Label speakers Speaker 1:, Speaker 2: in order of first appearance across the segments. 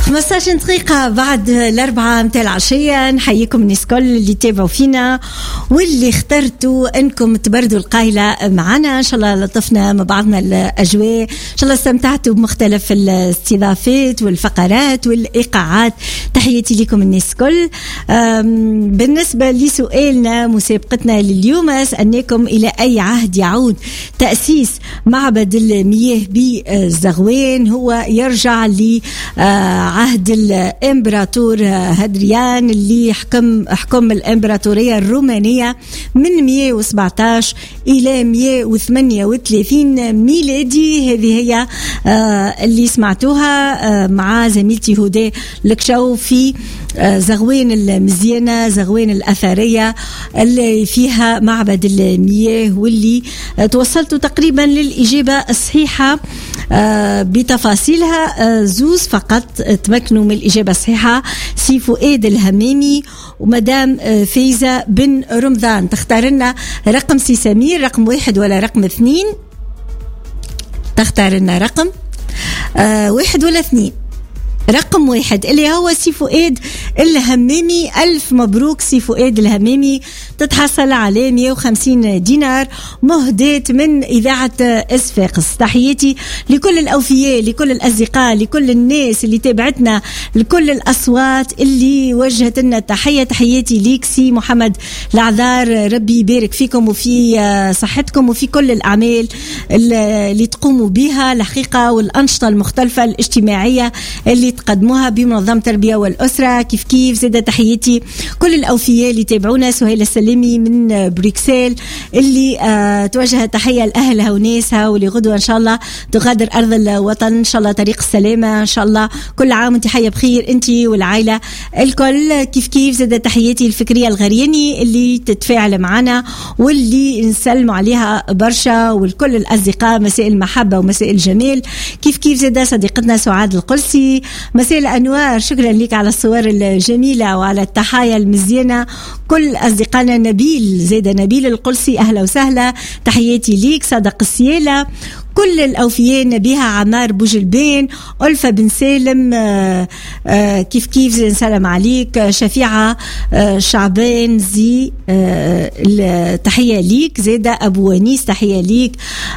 Speaker 1: 15 دقيقة بعد 4 متاع العشية. نحييكم الناس كل اللي تابعوا فينا واللي اخترتوا انكم تبردوا القايلة معنا. ان شاء الله لطفنا مع بعضنا الاجواء، ان شاء الله استمتعتوا بمختلف الاستضافات والفقرات والايقاعات. تحياتي لكم الناس كل. بالنسبة لسؤالنا مسابقتنا لليوم، سألناكم الى اي عهد يعود تأسيس معبد المياه بالزغوان؟ هو يرجع ل عهد الإمبراطور هادريان اللي حكم الإمبراطورية الرومانية من 117 إلى 138 ميلادي. هذه هي اللي سمعتوها مع زميلتي هدى لكشو في زغوان المزيانة، زغوان الأثرية اللي فيها معبد المياه، واللي توصلتوا تقريبا للإجابة الصحيحة بتفاصيلها. زوز فقط تمكنوا من الإجابة الصحيحة، سي فؤاد الهمامي ومدام فايزة بن رمضان. تختار لنا رقم سي سمير، رقم 1 ولا رقم 2؟ تختار لنا رقم 1 ولا 2؟ رقم 1 اللي هو سي فؤاد الهمامي. ألف مبروك سي فؤاد الهمامي، تتحصل على 150 دينار مهداة من إذاعة إسفاقس. تحياتي لكل الأوفياء، لكل الأصدقاء، لكل الناس اللي تابعتنا، لكل الأصوات اللي وجهت لنا تحية. تحياتي ليك سي محمد العذار، ربي يبارك فيكم وفي صحتكم وفي كل الأعمال اللي تقوموا بها الحقيقة، والأنشطة المختلفة الاجتماعية اللي تقدموها بمنظمة التربية والأسرة. كيف زادة تحياتي كل الأوفياء اللي تابعونا. سهيلة السلامي من بروكسل اللي توجه تحية لأهلها وناسها، واللي غدوة إن شاء الله تغادر أرض الوطن إن شاء الله طريق السلامة إن شاء الله. كل عام وانت حية بخير انت والعائلة الكل. كيف زادة تحياتي الفكرية الغرياني اللي تتفاعل معنا واللي نسلم عليها برشا، والكل الأصدقاء مساء المحبة ومساء الجمال. كيف زادة صديقتنا سعاد القرسي، مساء الأنوار، شكرا لك على الصور الجميلة وعلى التحايا المزيانة. كل أصدقائنا نبيل زيدة، نبيل القرسي أهلا وسهلا، تحياتي ليك. صدق السيالة، كل الأوفياء، نبيها عمار بوجلبين، ألفة بن سالم، كيف زين سلام عليك. شفيعة شعبان زي، تحية ليك. زيدة أبو ونيس تحية ليك.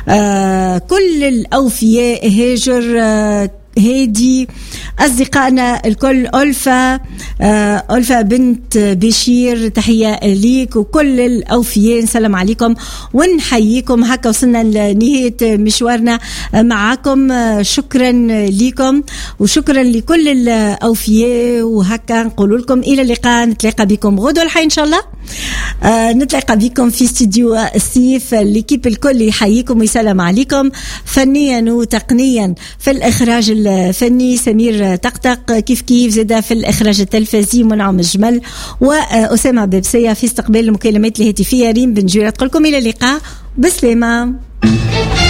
Speaker 1: كل الأوفياء، هاجر، هادي، أصدقائنا الكل، ألفة بنت بشير تحية ليك، وكل الأوفياء سلام عليكم ونحييكم. هكا وصلنا لنهاية مشوارنا معكم. شكرا لكم وشكرا لكل الأوفياء، وهكا نقول لكم إلى اللقاء. نتلاقى بكم غدوة الحين إن شاء الله. نتلاقى بكم في استديو السيف. الكيب الكل يحييكم ويسلم عليكم، فنيا وتقنيا في الإخراج الفني سمير طقطق، كيف زاد في الإخراج التلفزيوني منعم الجمل، وأسامة ببسية في استقبال المكالمات الهاتفية ريم بن جويرة. تقول لكم إلى اللقاء، بسلامة.